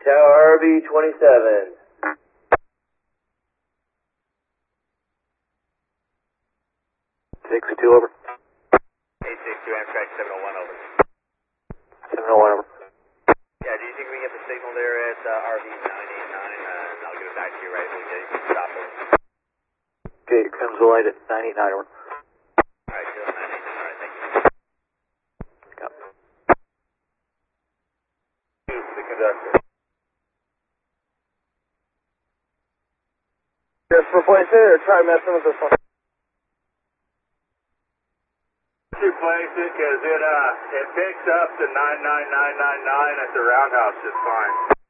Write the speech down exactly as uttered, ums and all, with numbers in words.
Tower R V twenty-seven. six two over. eight six two, Amtrak seven oh one over. seven oh one over. Yeah, do you think we can get the signal there at uh, R V nine eight nine? Uh, I'll give it back to you right when we get it. Stop it. Okay, here comes the light at nine eight nine over. Alright, Jill, nine eight nine, alright, thank you. Got The conductor. Just replace it or try messing with this one? Replace it because it uh it picks up the nine nine nine nine nine at the roundhouse just fine.